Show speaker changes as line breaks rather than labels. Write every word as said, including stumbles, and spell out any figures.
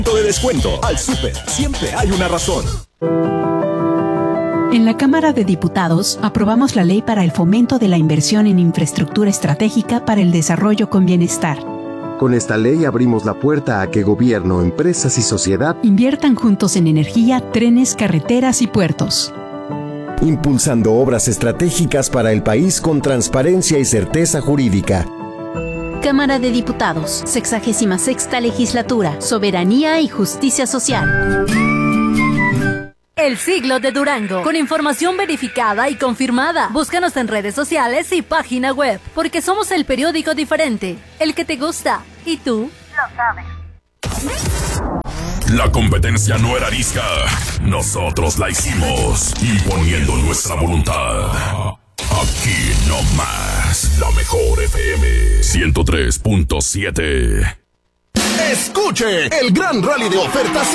De descuento. Al súper siempre hay una razón.
En la Cámara de Diputados aprobamos la ley para el fomento de la inversión en infraestructura estratégica para el desarrollo con bienestar.
Con esta ley abrimos la puerta a que gobierno, empresas y sociedad
inviertan juntos en energía, trenes, carreteras y puertos.
Impulsando obras estratégicas para el país con transparencia y certeza jurídica.
Cámara de Diputados, sexagésima sexta legislatura, soberanía y justicia social.
El siglo de Durango, con información verificada y confirmada. Búscanos en redes sociales y página web, porque somos el periódico diferente, el que te gusta, y tú lo sabes.
La competencia no era arisca, nosotros la hicimos, imponiendo nuestra voluntad. Aquí nomás, la mejor F M ciento tres punto siete.
Escuche el gran rally de ofertas